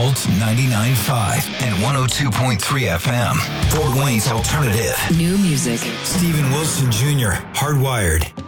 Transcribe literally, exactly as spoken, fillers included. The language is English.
Alt ninety-nine point five and one oh two point three F M. Fort Wayne's alternative. New music. Steven Wilson Junior, Hardwired.